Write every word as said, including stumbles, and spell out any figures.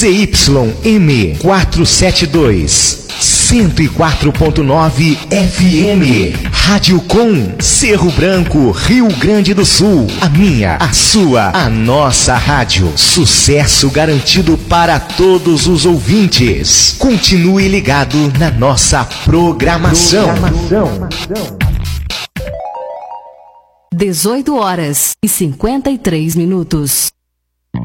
Z Y M quatrocentos e setenta e dois, cento e quatro ponto nove F M. Rádio Com, Cerro Branco, Rio Grande do Sul. A minha, a sua, a nossa rádio. Sucesso garantido para todos os ouvintes. Continue ligado na nossa programação. programação. dezoito horas e cinquenta e três minutos.